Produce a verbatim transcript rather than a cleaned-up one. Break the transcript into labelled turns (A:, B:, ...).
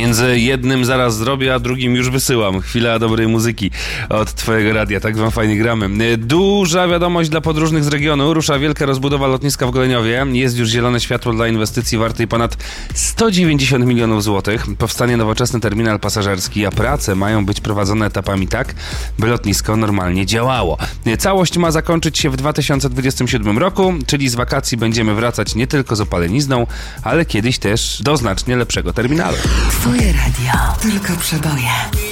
A: Między jednym zaraz zrobię, a drugim już wysyłam. Chwila dobrej muzyki od twojego radia. Tak wam fajnie gramy. Duża wiadomość dla podróżnych z regionu. Rusza wielka rozbudowa lotniska w Goleniowie. Jest już zielone światło dla inwestycji wartej ponad sto dziewięćdziesiąt milionów złotych. Powstanie nowoczesny terminal pasażerski, a prace mają być prowadzone etapami tak, by lotnisko normalnie działało. Całość ma zakończyć się w dwa tysiące dwudziestym siódmym roku, czyli z wakacji będziemy wracać nie tylko z opalenizną, ale kiedyś też do znacznie lepszego terminalu.
B: Twoje radio, tylko przeboje.